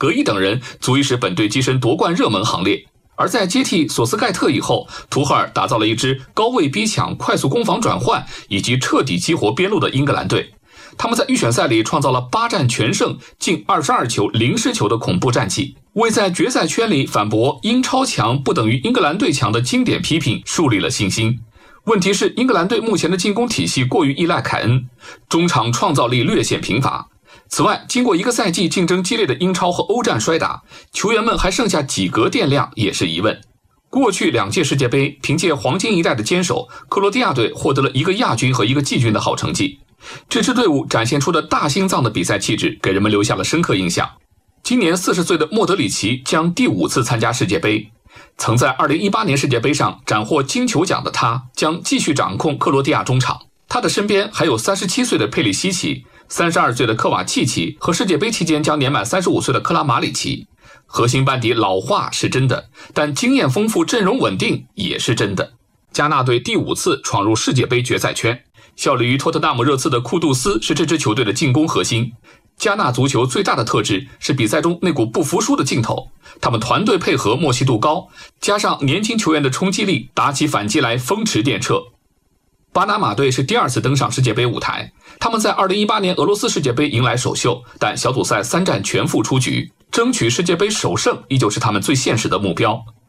格伊等人足以使本队跻身夺冠热门行列。而在接替索斯盖特以后，图赫尔打造了一支高位逼抢、快速攻防转换以及彻底激活边路的英格兰队。他们在预选赛里创造了8战全胜、近22球0失球的恐怖战绩，为在决赛圈里反驳英超强不等于英格兰队强的经典批评树立了信心。问题是，英格兰队目前的进攻体系过于依赖凯恩，中场创造力略显贫乏。此外，经过一个赛季竞争激烈的英超和欧战摔打，球员们还剩下几格电量也是疑问。过去2届世界杯，凭借黄金一代的坚守，克罗地亚队获得了一个亚军和一个季军的好成绩。这支队伍展现出的大心脏的比赛气质，给人们留下了深刻印象。今年40岁的莫德里奇将第5次参加世界杯。曾在2018年世界杯上斩获金球奖的他，将继续掌控克罗地亚中场。他的身边还有37岁的佩里西奇、32岁的科瓦契奇和世界杯期间将年满35岁的克拉马里奇。核心班底老化是真的，但经验丰富、阵容稳定也是真的。加纳队第5次闯入世界杯决赛圈，效力于托特纳姆热刺的库杜斯是这支球队的进攻核心。加纳足球最大的特质是比赛中那股不服输的劲头，他们团队配合默契度高，加上年轻球员的冲击力，打起反击来风驰电掣。巴拿马队是第2次登上世界杯舞台，他们在2018年俄罗斯世界杯迎来首秀，但小组赛3战全负出局，争取世界杯首胜依旧是他们最现实的目标。